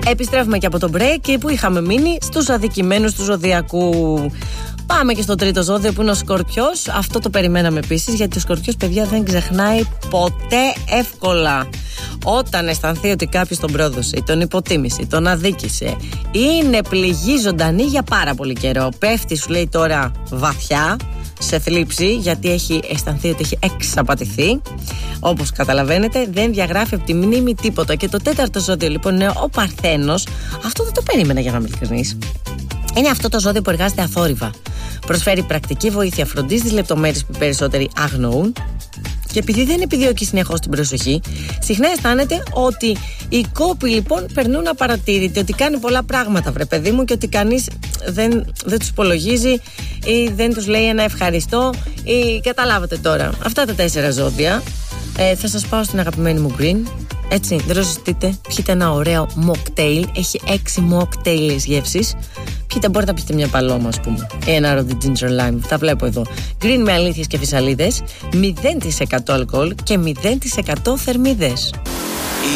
Επιστρέφουμε και από το break και που είχαμε μείνει στους αδικημένους του ζωδιακού. Πάμε και στο τρίτο ζώδιο που είναι ο Σκορπιός. Αυτό το περιμέναμε επίσης, γιατί ο Σκορπιός, παιδιά, δεν ξεχνάει ποτέ εύκολα. Όταν αισθανθεί ότι κάποιος τον πρόδωσε ή τον υποτίμησε ή τον αδίκησε, είναι πληγή ζωντανή για πάρα πολύ καιρό. Πέφτει, σου λέει τώρα, βαθιά σε θλίψη, γιατί έχει αισθανθεί ότι έχει εξαπατηθεί. Όπως καταλαβαίνετε, δεν διαγράφει από τη μνήμη τίποτα. Και το τέταρτο ζώδιο λοιπόν είναι ο Παρθένος. Αυτό δεν το περίμενα, για να είμαι ειλικρινής. Είναι αυτό το ζώδιο που εργάζεται αθόρυβα. Προσφέρει πρακτική βοήθεια, φροντίζει τις λεπτομέρειες που οι περισσότεροι αγνοούν. Και επειδή δεν επιδιώκει συνεχώς την προσοχή, συχνά αισθάνεται ότι οι κόποι λοιπόν περνούν απαρατήρητοι, ότι κάνει πολλά πράγματα, βρε παιδί μου, και ότι κανείς δεν τους υπολογίζει ή δεν τους λέει ένα ευχαριστώ ή καταλάβατε τώρα. Αυτά τα 4 ζώδια. Θα σας πάω στην αγαπημένη μου Green. Έτσι, δεν το συζητείτε. Πιείτε ένα ωραίο mocktail. Έχει 6 mocktail γεύσεις. Πιείτε, μπορείτε να πιείτε μια παλώμα, ας πούμε. Ένα ρόντι ginger lime. Τα βλέπω εδώ. Green με αλήθειες και φυσαλίδες. 0% αλκοόλ και 0% θερμίδες.